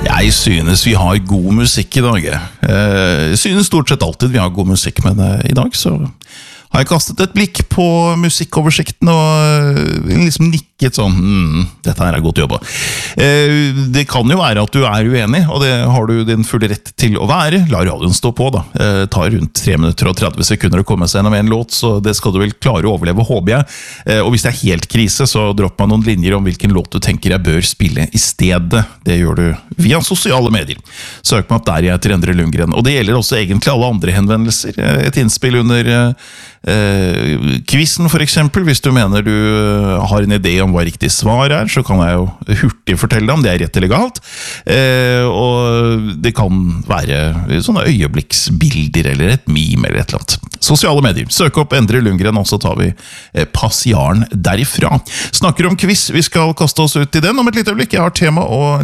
Jeg synes vi har god musikk I dag. Jeg synes stort sett alltid vi har god musikk, men I dag så har jeg kastet et blikk på musikkoversikten og liksom nikket sånn, dette her godt jobbet. Det kan jo være at du uenig, og det har du din fulle rett til å være. La radioen stå på da. Det tar rundt 3 minutter og 30 sekunder å komme seg gjennom en låt, så det skal du vel klare å overleve, håper jeg. Og hvis det helt krise, så dropp meg noen linjer om hvilken låt du tenker jeg bør spille I stedet. Det gjør du via sosiale medier. Søk meg opp der jeg heter Endre Lundgren, og det gjelder også egentlig alle andre henvendelser. Et innspill under quizen for eksempel, hvis du mener du har en idé om hva riktig svar så kan jeg jo hurtig fortelle deg om det rett eller galt, og det kan være sånne øyeblikksbilder eller et meme eller et eller annet. Sosiale medier, søk opp Endre Lundgren, og så tar vi passiaren derifra. Snakker om quiz, vi skal kaste oss ut I den om et lite øyeblikk. Jeg har tema og